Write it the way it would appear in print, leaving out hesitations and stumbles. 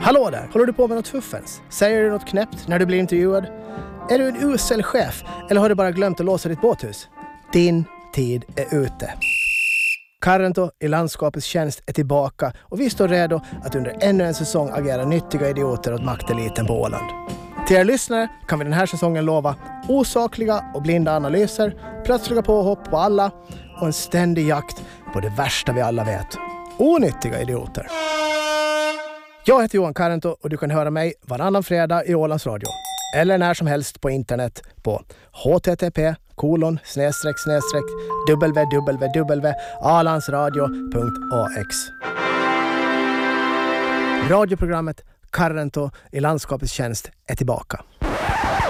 Hallå där, håller du på med något fuffens? Säger du något knäppt när du blir intervjuad? Är du en usel chef eller har du bara glömt att låsa ditt båthus? Din tid är ute. Carrento i landskapets tjänst är tillbaka och vi står redo att under ännu en säsong agera nyttiga idioter åt makteliten på Åland. Till er lyssnare kan vi den här säsongen lova osakliga och blinda analyser, plötsliga påhopp på alla och en ständig jakt på det värsta vi alla vet. Onyttiga idioter. Jag heter Johan Carrento och du kan höra mig varannan fredag i Ålands Radio. Eller när som helst på internet på http://www.alandsradio.ax. Radioprogrammet Carrento i landskapets tjänst är tillbaka.